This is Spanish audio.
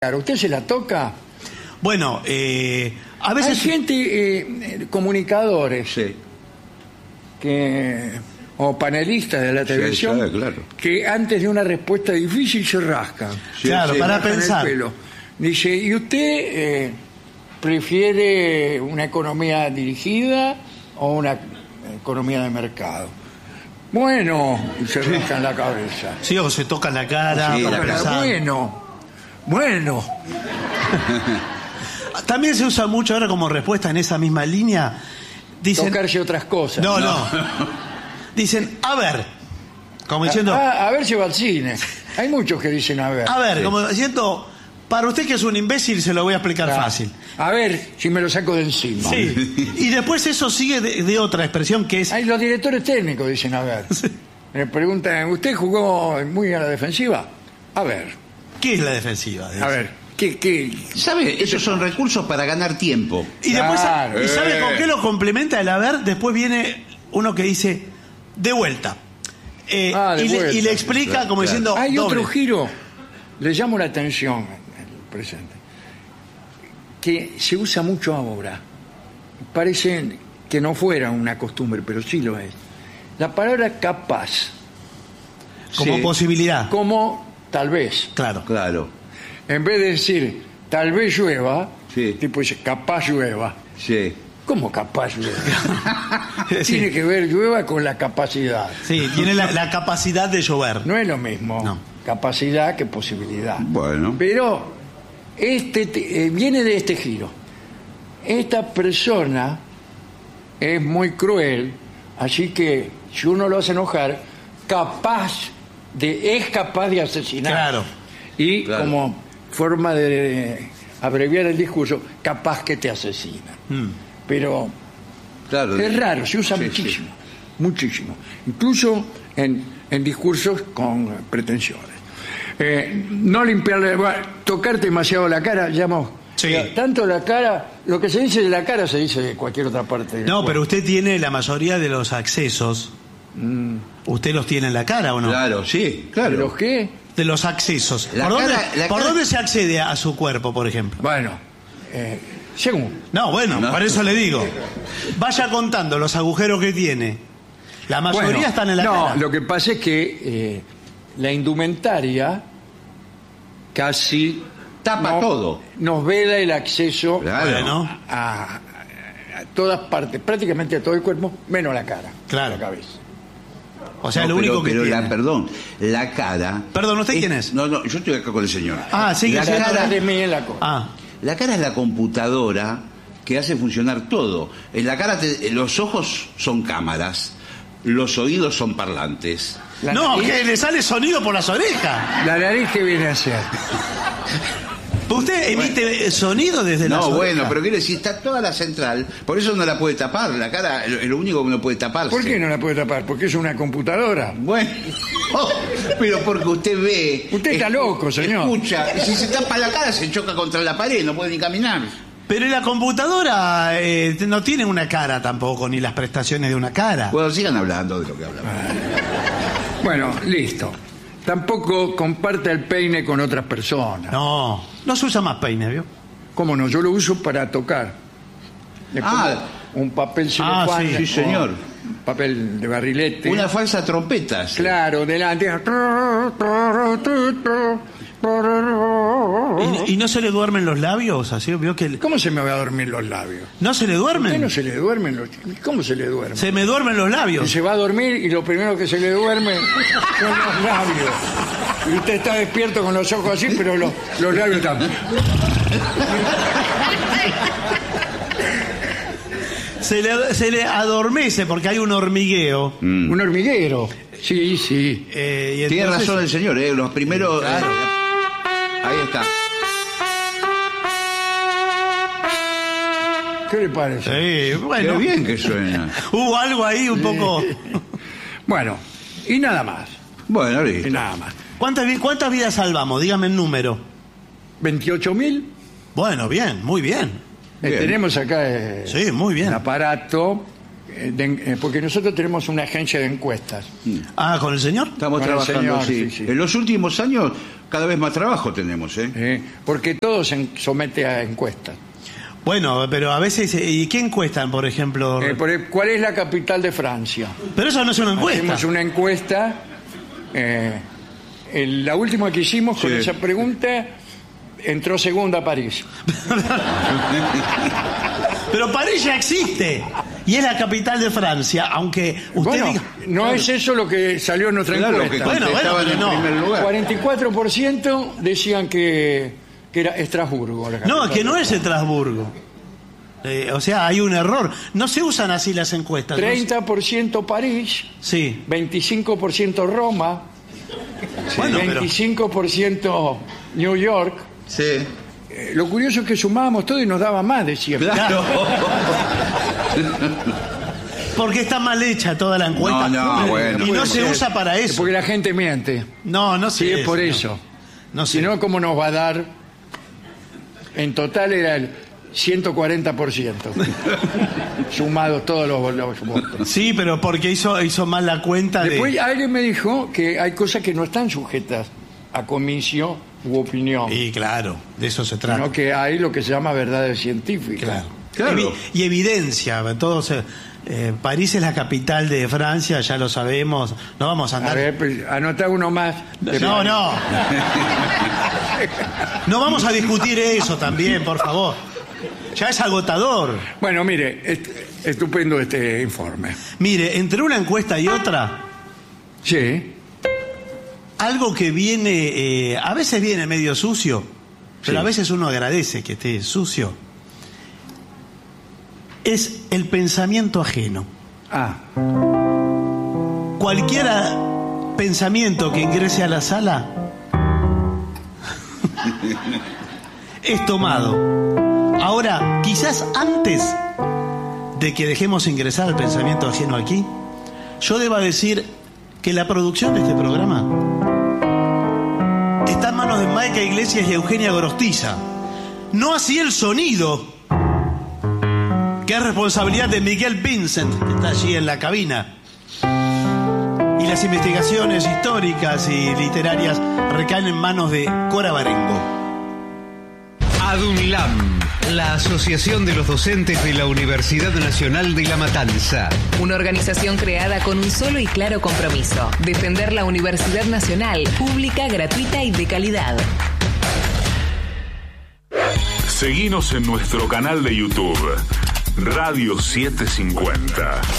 Claro, ¿usted se la toca? Bueno, a Hay veces... gente, comunicadores, Sí. o panelistas de la televisión, sí, claro. que antes de una respuesta difícil se rascan. Sí, Claro, sí. para Rascan el pensar. pelo. Dice, ¿y usted prefiere una economía dirigida o una economía de mercado? Bueno, y se rascan la cabeza. Sí, o se tocan la cara. Sí, para la pensar. Bueno. También se usa mucho ahora como respuesta en esa misma línea. Dicen, Tocarse otras cosas. no. Dicen, a ver, como diciendo, A ver si va al cine. Hay muchos que dicen a ver. a ver, Sí. como diciendo, para usted que es un imbécil se lo voy a explicar Claro. fácil. A ver si me lo saco de encima. Sí. Y después eso sigue de otra expresión que es, Hay los directores técnicos dicen a ver. Me preguntan, ¿usted jugó muy a la defensiva? A ver. ¿qué es la defensiva? A ver. ¿Qué? ¿Sabe? Esos son recursos para ganar tiempo. Y después, Claro. ¿y sabe con qué lo complementa el haber? Después viene uno que dice, de vuelta. De y, vuelta. y le explica Claro, como claro. diciendo, Hay doble. otro giro. Le llamo la atención en el presente. Que se usa mucho ahora. Parece que no fuera una costumbre, pero sí lo es. La palabra capaz, Como Sí. posibilidad. como tal vez. Claro. Claro. En vez de decir tal vez llueva, Sí. el tipo dice capaz llueva. Sí. ¿Cómo capaz llueva? Sí. Tiene que ver llueva con la capacidad. Sí, tiene la capacidad de llover. No es lo mismo No. capacidad que posibilidad. Bueno. Pero viene de este giro. Esta persona es muy cruel, así que si uno lo hace enojar, es capaz de asesinar. Claro. Y Claro. como forma de abreviar el discurso, capaz que te asesina. Pero Claro. es raro, se usa Sí, muchísimo, muchísimo. Incluso en discursos con pretensiones. No limpiarle, tocarte demasiado la cara, Sí. tanto la cara, lo que se dice de la cara se dice de cualquier otra parte del No, cuerpo. pero usted tiene la mayoría de los accesos. ¿Usted los tiene en la cara o no? Claro, sí, claro. ¿Los qué? De los accesos. La ¿Por, cara- dónde, la por cara- dónde se accede a su cuerpo, por ejemplo? Bueno, según. No, bueno, No. por eso le digo. Vaya contando los agujeros que tiene. La mayoría Bueno, están en la no, cara. lo que pasa es que la indumentaria casi Tapa todo. nos veda el acceso Claro. Bueno, a todas partes, prácticamente a todo el cuerpo, menos la cara, Claro. la cabeza. o sea, No, lo único que pero tiene. la cara. Perdón, ¿usted quién es? No, yo estoy acá con el señor. Ah, sí, la que sí. cara, de mí en la cosa. Ah, la cara es la computadora que hace funcionar todo. En la cara los ojos son cámaras, los oídos son parlantes. La no, nariz- que le sale sonido por las orejas. La nariz que viene a ser. Usted emite sonido desde las No, orejas. bueno, pero quiere decir, está toda la central, por eso no la puede tapar. La cara es lo único que no puede taparse. ¿Por qué no la puede tapar? Porque es una computadora. Bueno, pero porque usted ve. Usted está loco, señor. Escucha, si se tapa la cara se choca contra la pared, no puede ni caminar. Pero la computadora no tiene una cara tampoco, ni las prestaciones de una cara. Bueno, sigan hablando de lo que hablamos. Bueno, listo. Tampoco comparta el peine con otras personas. No, no se usa más peine, ¿vio? ¿Cómo no? Yo lo uso para tocar. Le pongo Ah. un papel Ah, celofán, sí, señor. un papel de barrilete. Una falsa trompeta. sí. Claro, delante. ¿Y no se le duermen los labios? Así vio que ¿Cómo se me va a dormir los labios? no se le ¿Por qué duermen. no se le duermen los... ¿Cómo se le duermen? Se me duermen los Y labios. se va a dormir y lo primero que se le duerme son los labios. Y usted está despierto con los ojos así, pero los labios están... Se le adormece porque hay un hormigueo. Un hormiguero. Sí, sí. Y Tiene entonces- razón el señor, los primeros. Claro. Ahí está. ¿Qué le parece? Sí, Qué bueno. bien que suena. Hubo algo ahí un poco. Bueno, y nada más. Bueno, Y listo. nada más. ¿Cuántas vidas salvamos? Dígame el número. 28.000. Bueno, bien, muy bien. Bien. Tenemos acá Sí, muy bien. un aparato, porque nosotros tenemos una agencia de encuestas. Ah, ¿con el señor? Estamos Con el trabajando señor, así. sí, sí. En los últimos años Cada vez más trabajo tenemos, porque todo se somete a encuestas. Bueno, pero a veces... ¿Y qué encuestan, por ejemplo? ¿Cuál es la capital de Francia? Pero eso no es una encuesta. Hacemos una encuesta. La última que hicimos con esa pregunta entró segunda París. Pero París ya existe y es la capital de Francia, aunque usted diga... No es eso lo que salió en nuestra encuesta. Bueno, en primer lugar. 44% decían que era Estrasburgo. No, que no es Estrasburgo. O sea, hay un error. No se usan así las encuestas. 30% París, sí. 25% Roma, bueno, 25% New York. Sí. Lo curioso es que sumábamos todo y nos daba más de 100. Claro. Porque está mal hecha toda la encuesta. Bueno. Y no se usa para eso. Porque la gente miente. No Sí, es por eso. No sé. Si no, ¿cómo nos va a dar? En total era el 140%. Sumados todos los votos. Sí, pero porque hizo mal la cuenta. Después alguien me dijo que hay cosas que no están sujetas a comicio u opinión. Y claro, de eso se trata. Sino que hay lo que se llama verdades científicas. Claro. Y evidencia. Todos, París es la capital de Francia, ya lo sabemos. No vamos a andar... A ver, pues, anota uno más. No. No vamos a discutir eso también, por favor. Ya es agotador. Bueno, mire, estupendo este informe. Mire, entre una encuesta y otra... Sí. Algo que viene, a veces viene medio sucio, pero a veces uno agradece que esté sucio, es el pensamiento ajeno. Cualquier pensamiento que ingrese a la sala es tomado. Ahora, quizás antes de que dejemos ingresar el pensamiento ajeno aquí, yo deba decir que la producción de este programa está en manos de Maica Iglesias y Eugenia Gorostiza. No así el sonido, que es responsabilidad de Miguel Vincent, que está allí en la cabina. Y las investigaciones históricas y literarias recaen en manos de Cora Barengo. ADUNLAM, la Asociación de los Docentes de la Universidad Nacional de La Matanza. Una organización creada con un solo y claro compromiso: defender la Universidad Nacional, pública, gratuita y de calidad. Seguinos en nuestro canal de YouTube, Radio 750.